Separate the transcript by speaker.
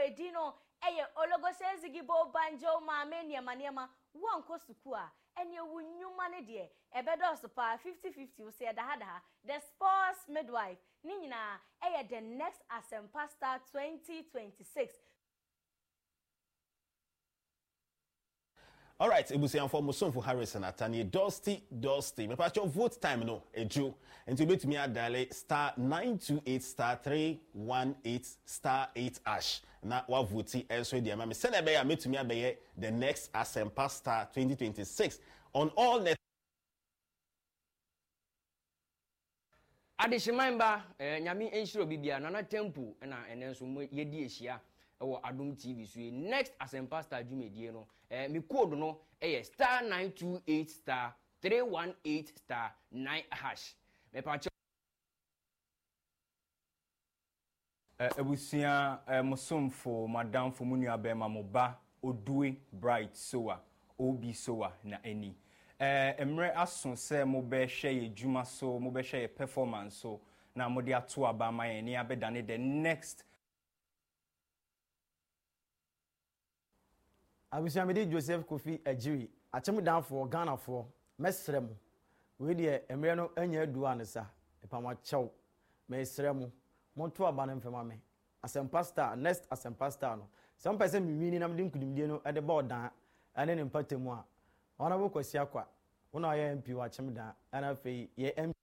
Speaker 1: edino eye Ologoshenzigibo banjo ma niema wanko sukua enye wunyuma ne de ebedo so pa 50-50 we say daha the sports midwife ni nyina eye the next Asempa Star 2026.
Speaker 2: All right, Ebusian for Musonfo Harrison Atani Dusty. Me patch vote time no eju. Enti betumi adale star 928 star 318 star 8 ash. Na wa vote enso dia ma me send ebe ya metumi abeye the next Asempa Star 2026 on all net.
Speaker 3: Adishimamba nyami enshiro bibia nana tempo na enenso yedi ehia ewo Adom TV so next Asempa Star Jumedie no me code no star 928 star 318 star 9 hash me pa
Speaker 4: Ebusia Musonfo madam fo munua be ma moba Odue Bright Soa Obi Soa na eni emre aso se mo be hwe ye dwuma so mo be hwe ye performance so na mo de ato aba ma ye ne abedane the next
Speaker 5: Abusiamedi Joseph Kofi Ejiri achemu danfo Ghana fo mesrem we de emre no anya adu anesa epama chew mesrem monto aba na mfema me Asempa Star next Asempa Star no some person mi wini na mdim kudimdie no e de board dan ane ne mpatemu a ona bo kwasi akwa wona ya MP wa achemu dan ana fe ye